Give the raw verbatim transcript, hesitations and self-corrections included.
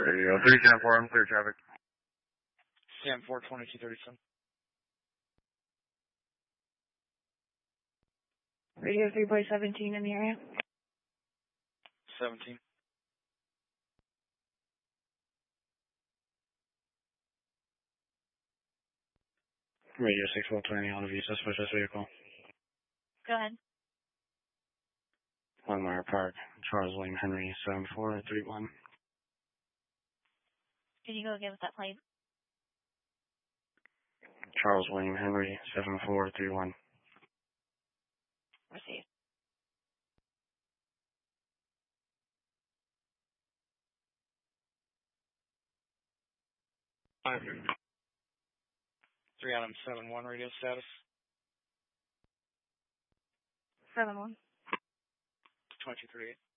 There you go. three ten four, I'm clear traffic. Sam four twenty-two thirty-seven. Radio three point seventeen in the area. seventeen. Radio six one twenty on the view, suspicious vehicle. Go ahead. Longmire Park, Charles William Henry, seven four three one. Can you go again with that plate? Charles William Henry, seven four three one. Received. Five. Three Adam seven one radio status. seven one. twenty-two thirty-eight.